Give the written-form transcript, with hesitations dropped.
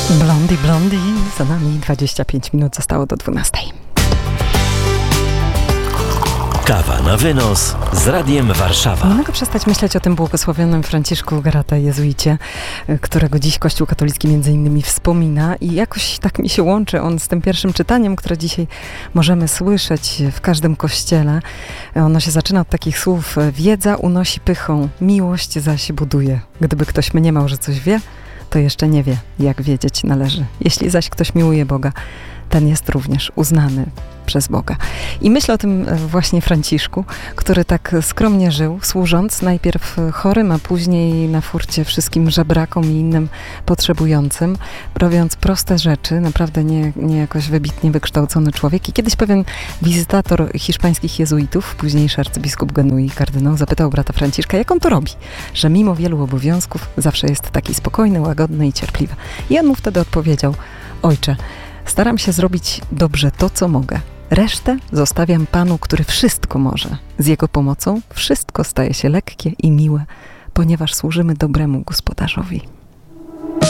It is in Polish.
Blondie, za nami 25 minut zostało do 12. Kawa na wynos z Radiem Warszawa. Nie mogę przestać myśleć o tym błogosławionym Franciszku Garata, jezuicie, którego dziś Kościół katolicki między innymi wspomina i jakoś tak mi się łączy on z tym pierwszym czytaniem, które dzisiaj możemy słyszeć w każdym kościele. Ono się zaczyna od takich słów: wiedza unosi pychą, miłość zaś buduje. Gdyby ktoś mniemał, że coś wie, to jeszcze nie wie, jak wiedzieć należy. Jeśli zaś ktoś miłuje Boga, ten jest również uznany przez Boga. I myślę o tym właśnie Franciszku, który tak skromnie żył, służąc najpierw chorym, a później na furcie wszystkim żebrakom i innym potrzebującym, robiąc proste rzeczy, naprawdę nie jakoś wybitnie wykształcony człowiek. I kiedyś pewien wizytator hiszpańskich jezuitów, późniejszy arcybiskup Genui, kardynał, zapytał brata Franciszka, jak on to robi, że mimo wielu obowiązków zawsze jest taki spokojny, łagodny i cierpliwy. I on mu wtedy odpowiedział: ojcze, staram się zrobić dobrze to, co mogę. Resztę zostawiam Panu, który wszystko może. Z Jego pomocą wszystko staje się lekkie i miłe, ponieważ służymy dobremu gospodarzowi.